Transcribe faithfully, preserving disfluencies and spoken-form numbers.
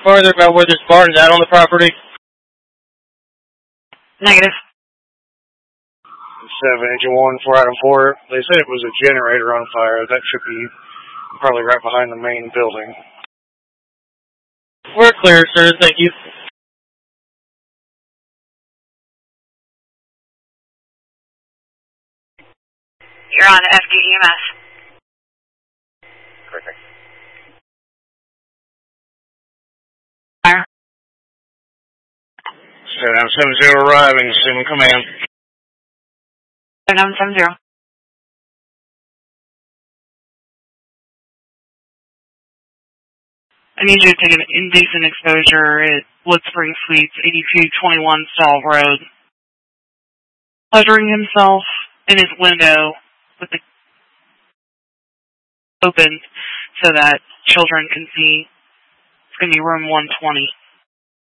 farther about where this barn is at on the property? Negative. seven Engine one, four Item four. They said it was a generator on fire. That should be probably right behind the main building. We're clear, sir. Thank you. You're on F D E M S. Perfect. Fire. seven seven zero arriving. Assuming command. seven seven zero. I need you to take an indecent exposure at Wood Spring Suites, eighty-two twenty-one Stall Road. Pleasuring himself in his window with the open so that children can see. It's going to be room one twenty.